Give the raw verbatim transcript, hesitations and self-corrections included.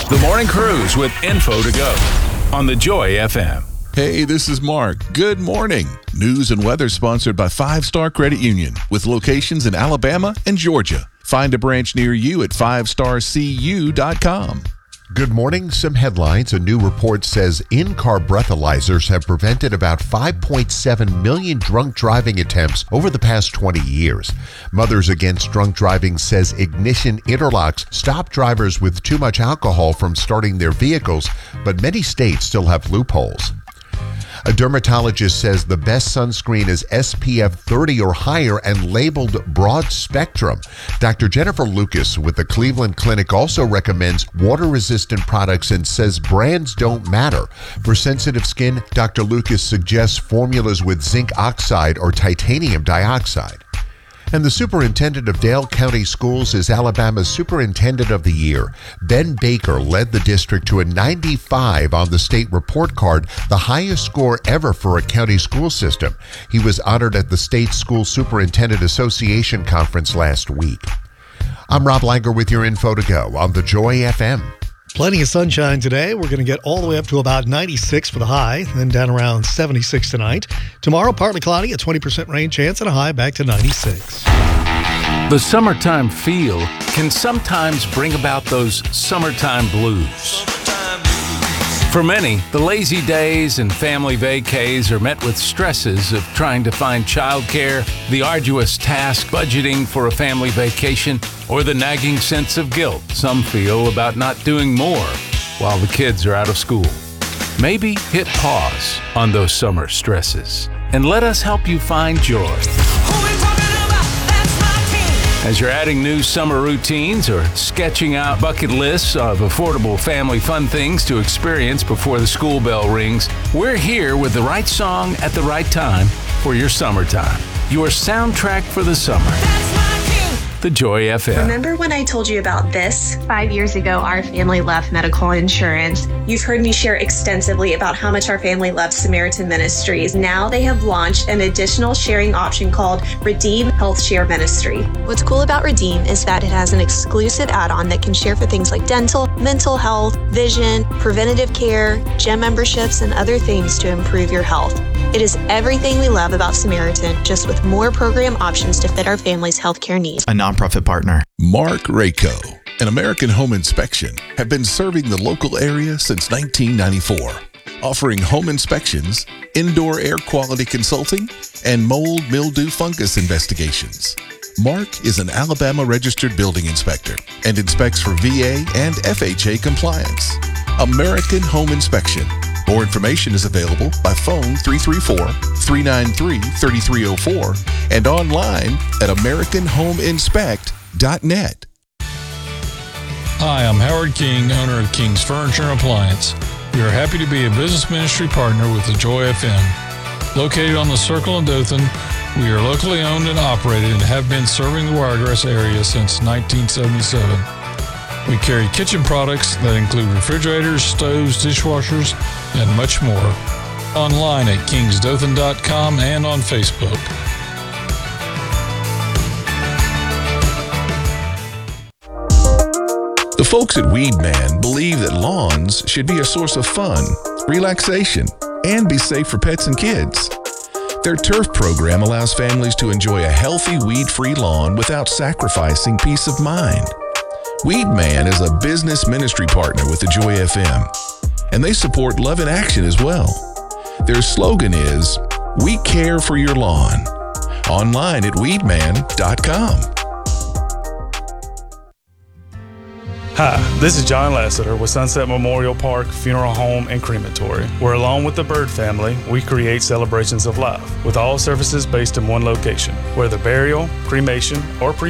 The Morning Cruise with info to go on the Joy F M. Hey, this is Mark. Good morning. News and weather sponsored by Five Star Credit Union with locations in Alabama and Georgia. Find a branch near you at five star c u dot com. Good morning. Some headlines. A new report says in-car breathalyzers have prevented about five point seven million drunk driving attempts over the past twenty years. Mothers Against Drunk Driving says ignition interlocks stop drivers with too much alcohol from starting their vehicles, but many states still have loopholes. A dermatologist says the best sunscreen is S P F thirty or higher and labeled broad spectrum. Doctor Jennifer Lucas with the Cleveland Clinic also recommends water-resistant products and says brands don't matter. For sensitive skin, Doctor Lucas suggests formulas with zinc oxide or titanium dioxide. And the superintendent of Dale County Schools is Alabama's Superintendent of the Year. Ben Baker led the district to a ninety-five on the state report card, the highest score ever for a county school system. He was honored at the State School Superintendent Association Conference last week. I'm Rob Langer with your info to go on the Joy F M. Plenty of sunshine today. We're going to get all the way up to about ninety-six for the high, then down around seventy-six tonight. Tomorrow, partly cloudy, a twenty percent rain chance, and a high back to ninety-six. The summertime feel can sometimes bring about those summertime blues. For many, the lazy days and family vacays are met with stresses of trying to find childcare, the arduous task budgeting for a family vacation, or the nagging sense of guilt some feel about not doing more while the kids are out of school. Maybe hit pause on those summer stresses and let us help you find joy. As you're adding new summer routines or sketching out bucket lists of affordable family fun things to experience before the school bell rings, we're here with the right song at the right time for your summertime. Your soundtrack for the summer. The Joy F M. Remember when I told you about this? Five years ago, our family left medical insurance. You've heard me share extensively about how much our family loves Samaritan Ministries. Now they have launched an additional sharing option called Redeem Health Share Ministry. What's cool about Redeem is that it has an exclusive add-on that can share for things like dental, mental health, vision, preventative care, gym memberships, and other things to improve your health. It is everything we love about Samaritan, just with more program options to fit our family's healthcare needs. A nonprofit partner. Mark Rayco and American Home Inspection have been serving the local area since nineteen ninety-four, offering home inspections, indoor air quality consulting, and mold, mildew, fungus investigations. Mark is an Alabama registered building inspector and inspects for V A and F H A compliance. American Home Inspection. More information is available by phone three three four, three nine three, three three zero four and online at american home inspect dot net. Hi, I'm Howard King, owner of King's Furniture and Appliance. We are happy to be a business ministry partner with the Joy F M. Located on the Circle in Dothan, we are locally owned and operated and have been serving the Wiregrass area since nineteen seventy-seven. We carry kitchen products that include refrigerators, stoves, dishwashers, and much more. Online at kings dothan dot com and on Facebook. The folks at Weed Man believe that lawns should be a source of fun, relaxation, and be safe for pets and kids. Their turf program allows families to enjoy a healthy weed-free lawn without sacrificing peace of mind. Weed Man is a business ministry partner with the Joy F M, and they support Love in Action as well. Their slogan is, "We care for your lawn." Online at weed man dot com. Hi, this is John Lassiter with Sunset Memorial Park Funeral Home and Crematory, where along with the Bird family, we create celebrations of life, with all services based in one location, whether burial, cremation, or pre